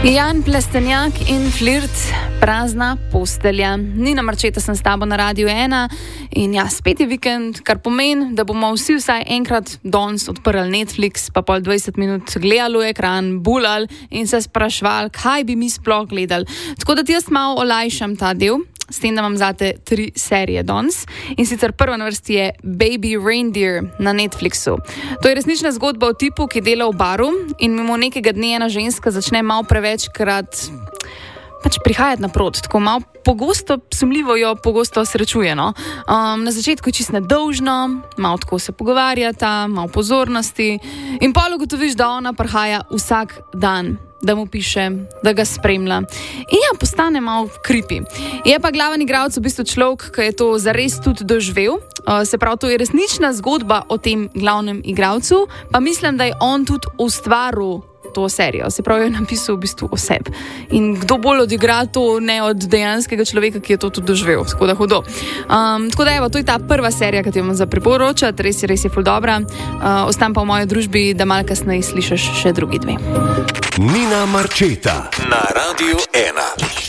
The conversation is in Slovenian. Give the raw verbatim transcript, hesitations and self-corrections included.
Jan Plestenjak in Flirt, prazna postelja. Nina Marčeta sem s tabo na Radiu ena in ja, spet je vikend, kar pomeni, da bomo vsi vsaj enkrat danes odprli Netflix, pa pol dvajset minut gledali v ekran, bulali in se sprašvali, kaj bi mi sploh gledali. Tako da ti jaz malo olajšam ta del, s tem, da vam zate tri serije danes. In sicer prva na vrsti je Baby Reindeer na Netflixu. To je resnična zgodba o tipu, ki dela v baru in mimo nekega dne ena ženska začne malo prevečkrat pač prihajati naprot, tako malo pogosto, sumljivo jo pogosto srečuje. No? Um, na začetku je čisto nedolžno, malo tako se pogovarjata, malo pozornosti in pol ugotoviš, da ona prihaja vsak dan, da mu piše, da ga spremlja. In ja, postane malo creepy. Je pa glaven igralec v bistvu človek, ki je to zares tudi doživel. Uh, se pravi, to je resnična zgodba o tem glavnem igralcu, pa mislim, da je on tudi ustvaril to serijo. Se pravi, je napisal v bistvu o sebi. In kdo bolj odigra to, ne od dejanskega človeka, ki je to tudi doživel. Tako da hudo. Um, tako da evo, to je ta prva serija, ki ti vam za priporočati. Res je, res je ful dobra. Uh, ostam pa v moji družbi, da malo kasneje slišiš še drugi dve. Nina Marčeta na Radiu ena.